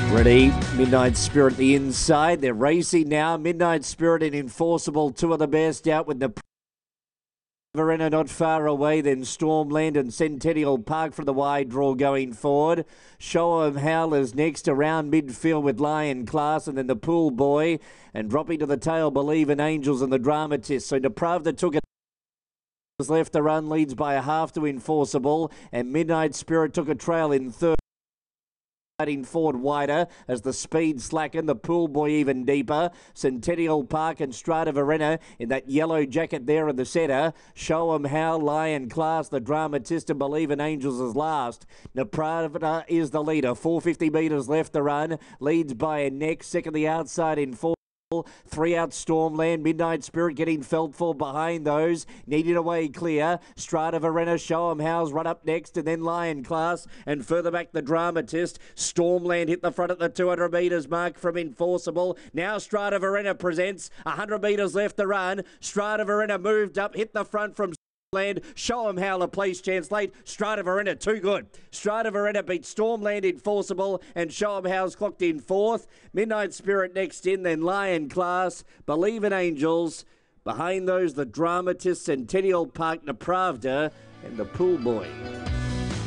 Ready, Midnight Spirit the inside. They're racing now. Midnight Spirit and Enforceable, two of the best out with the Verena not far away, then Stormland and Centennial Park for the wide draw going forward. Show 'em Howlers next around midfield with Lion Class, and then the Pool Boy, and dropping to the tail, Believe in Angels and the Dramatist. So Depravda took it. Left the run, leads by a half to Enforceable, and Midnight Spirit took a trail in third. Forward wider as the speed slackened, the Pool Boy even deeper. Centennial Park and Strata Verena in that yellow jacket there in the centre. Show 'em How, Lion Class, the Dramatist and Believe in Angels is last. Napravda is the leader, 450 metres left to run, leads by a neck, second the outside in four. 3 out Stormland, Midnight Spirit getting felt for behind those, needing away clear. Strata Verena, Show 'em How's run up next, and then Lion Class, and further back the Dramatist. Stormland hit the front at the 200 metres mark from Enforceable. Now Strata Verena presents 100 metres left to run. Strata Verena moved up, hit the front from Land. Show 'em How, a place chance late. Strata Verena too good. Strata Verena beat Stormland Enforceable, and Show 'em How's clocked in fourth. Midnight Spirit next in, then Lion Class, Believe in Angels. Behind those, the Dramatist, Centennial Park, Napravda, and the Pool Boy.